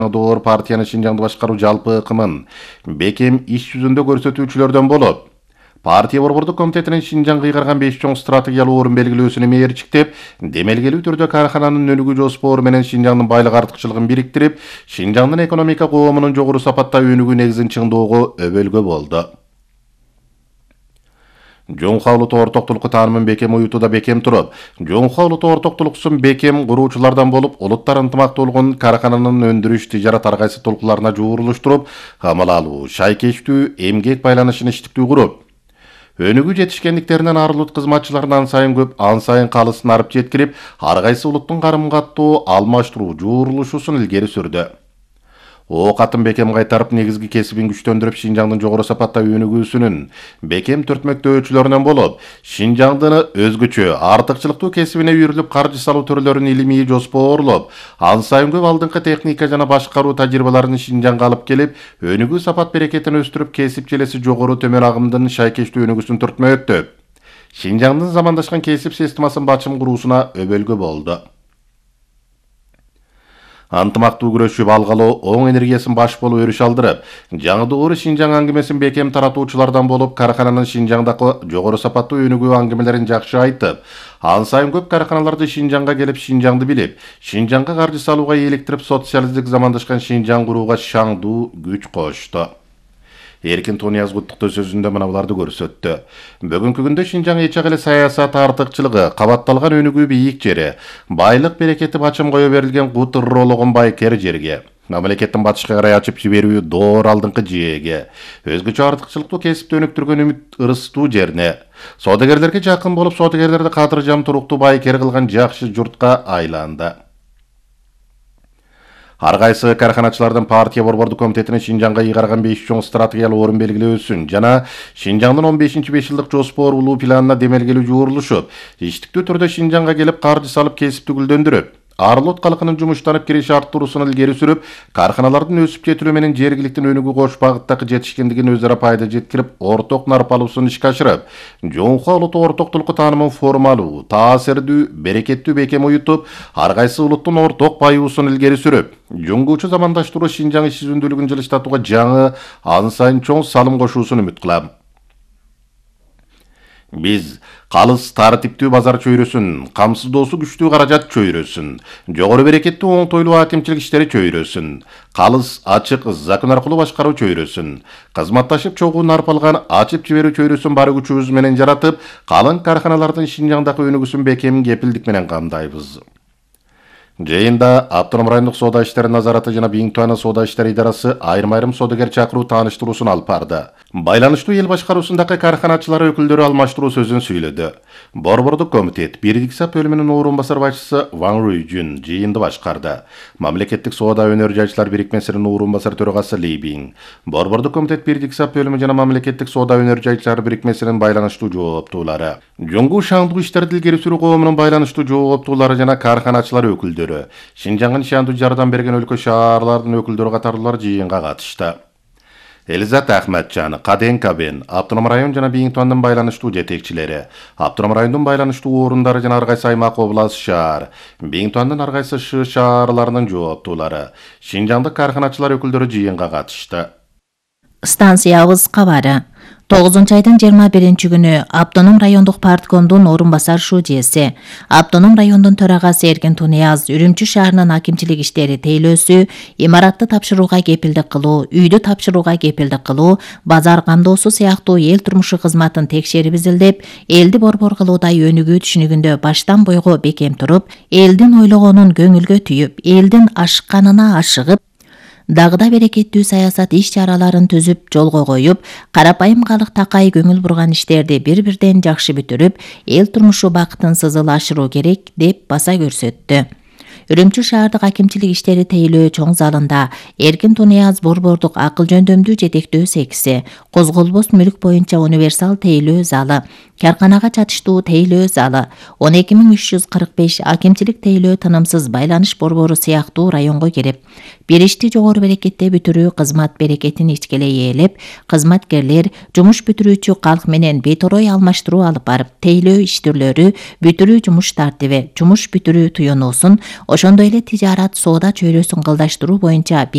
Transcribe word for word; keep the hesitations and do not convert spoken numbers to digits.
Doğru partiyanın Şinjan'da başkarуу жалпы ыкымын бекем иш жүзүндө көрсөтүүчүлөрдөн болуп, партия борбордук комитетинин Шинжанга ыйгарган беш чоң стратегиялык орун белгилөөсүнө мээрчиктеп, демелгелүү түрдө кархананын өнүгүү жоспору менен Шинжаңдын байлык артыкчылыгын бириктирип, Шинжаңдын экономика коомунун жогору сапатта өнүгүү негизин чыңдоого өбөлгө болду. Жоңха улуттук ортоктулукку таанымын бекем уютууда бекем туруп, Жоңха улуттук ортоктулуксун бекем куруучулардан болуп, улуттар ынтымактуулугун кархананын өндүрүш, тижарат ар кайсы толкуларына жуурулуштуруп, камал алуу, шайкечтүү, эмгек байланышын иштиктүү куруп, өнүгүү жетишкендиктеринен арылут кызматчыларын ан сайын көп, ан сайын калысын арып жеткирип, ар кайсы улуттун карым-каттуу, алмаштыруу, жуурулушуусун илгери сүрдү. О катын бекем кайтарып негизги кесибин күчтөндүрүп, Шинжаңдын жогору сапатта өнүгүүсүнүн бекем төртмөктөөчүлөрүнөн болуп, Шинжаңдын өзгөчө артыкчылыктуу кесибине үйрүлүп, каржы салуу түрлөрүн илимий жоспоорлоп, ан сайын көп алдыңкы техника жана башкаруу тажрыйбаларын Шинжаңга алып келип, өнүгүү сапат берекетин өстүрүп, кесип желеси жогору төмөн агымдын шайкечтүү өнүгүүсүн төртмөктөп, Шинжаңдын замандашкан кесип системасын бачым куруусуна өбөлгө болду. Антымактуу күрөшүп алгалуу, оң энергиясын баш болуп өрүш алдырып, жаңы doğru Шинжаң аңгемесин бекем таратуучулардан болуп, кархананын Шинжаңдагы жогору сапаттуу өнүгүү аңгемелерин жакшы айтып, ан сайын көп карханаларды Шинжаңга келип, Шинжаңды билип, Шинжаңга каржы салууга eelиктирип, социалисттик замандашкан Шинжаң курууга шаңдуу күч кошту. Эркин Тонияз куттуктоо сөзүндө мына буларды көрсөттү. Бүгүнкү күндө Шинжаң эче эле саясат артыкчылыгы, кабатталган өнүгүү бийик жери, байлык берекети бачым кое берилген кут ыррологон байкер жерге, мамлекеттин батышка карай ачып жиберүү доор алдыңкы жээге, өзгөчө артыкчылыктуу кесипти өнүктүргөн үмүт ырыстуу жерине, соодагерлерге жакын болуп, соодагерлерди кадыржам туруктуу байкер кылган жакшы журтка айланды. Ар кайсы карханачылардын партия борбордук комитетинин Шинжаңга ыйгарган беш чоң стратегиялык орун белгилөөсүн жана Шинжаңдын он бешинчи беш жылдык жоспорулуу планына демелгелүү жуурулушуп, иштиктүү түрдө Шинжаңга келип каржы салып кесипти гүлдөндүрүп, арылут калкынын жумуштанып кириши арттыруусун илгери сүрүп, карханалардын өсүп жетилүү менен жергиликтин өнүгүү кош багыттагы жетишкендигин өзара пайда жеткирип, орток нарп алуусун ишке ашырып, Жоңха улуттук ортоктулукку таанымын формалуу, таасирдүү, берекеттүү бекем уютуп, ар кайсы улуттун орток баюусун илгери сүрүп, жөнгүүчү замандаштыруу Шинжаң иш жүзүндүүлүгүн жылыштатууга жаңы, ан сайын чоң салым кошуусун үмүт кылам. Биз калыс тартиптүү базар чөйрөсүн, камсыздоосу күчтүү каражат чөйрөсүн, жогору берекеттүү оңтойлуу акимчилик иштери чөйрөсүн, калыс ачык закон аркылуу башкаруу чөйрөсүн, кызматташып чогуу нарп алган ачып жиберүү чөйрөсүн бар күчүбүз менен жаратып, калың карханалардын Шинжаңдагы өнүгүүсүн бекем кепилдик менен камдайбыз. Жыйында Автоном райондук соода иштери назараты жана Биңтуана соода иштери идарасы айрым-айрым соодагер чакыруу тааныштыруусун алып барды. Байланыштуу эл башкаруусундагы карханачылар өкүлдөрү алмаштыруу сөзүн сүйлөдү. Борбордук комитет бирдик сап бөлүмүнүн орун басар башчысы Ван Руйжун жыйынды башкарды. Мамлекеттик соода өнөр жайчылар бирикмесинин орун басар төрагасы Ли Бин, Борбордук комитет бирдик сап бөлүмү жана Мамлекеттик соода өнөр жайчылар бирикмесинин байланыштуу жооптуулары, жоңгуу шаңдуу иштерди илгери сүрүү коомунун байланыштуу жооптуулары жана карханачылар өкүлдөрү, Шинжаңдын шандуу жардам берген өлкө шаарлардын өкүлдөрү катарлуулар жыйынга катышты. Элизат Ахматжан, Каден Кабен, Автоном район жана Биңтуандын байланыштуу жетекчилери, Автоном райондун байланыштуу орундары жана ар кайсы аймак, облас, шаар, Биңтуандын ар кайсы ш шаарларынын жооптуулары, Шинжаңдык карханачылар өкүлдөрү жыйынга катышты. Станциябыз кабары. тогузунчу айдын жыйырма биринчи күнү Автоном райондук парткомдун орун басар шужеси, Автоном райондун төрагасы Эркин Тонияз Үрүмчү шаарынын акимчилик иштери тейлөөсү, имаратты тапшырууга кепилдик кылуу, үйдү тапшырууга кепилдик кылуу, базар кандоосу сыяктуу эл турмушу кызматын текшерип изилдеп, элди борбор кылуудай өнүгүү түшүнүгүндө баштан бойго бекем туруп, элдин ойлогонун көңүлгө түйүп, элдин ашыкканына ашыгып, дагы да берекеттүү саясат иш чараларын түзүп, жолго коюп, карапайым калк такай көңүл бурган иштерди бир-бирден жакшы бүтүрүп, эл турмушу бакытын сызыл ашыруу керек деп баса көрсөттү. Үрүмчү шаардык акимчилик иштери тейлөө чоң залында Эркин Тонияз борбордук акыл жөндөмдүү жетектөө секси, козголбос мүлк боюнча универсал тейлөө залы, карканага чатыштуу тейлөө залы, он эки миң үч жүз кырк беш акимчилик тейлөө тынымсыз байланыш борбору сыяктуу районго кирип, бир ишти жогору берекетте бүтүрүү кызмат берекетин ичкелей ээлеп, кызматкерлер жумуш бүтүрүүчү калк менен беторой алмаштыруу алып барып, тейлөө иш түрлөрү, бүтүрүү жумуш тартиби, жумуш бүтүрүү туюнуусун, ошондой эле тижарат соода чөйрөсүн кылдаштыруу боюнча